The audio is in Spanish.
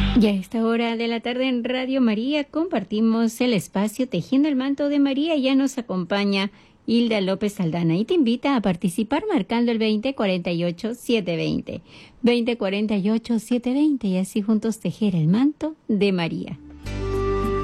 Y a esta hora de la tarde en Radio María compartimos el espacio Tejiendo el Manto de María. Ya nos acompaña Hilda López Aldana y te invita a participar marcando el 2048-720. 2048-720 y así juntos tejer el manto de María.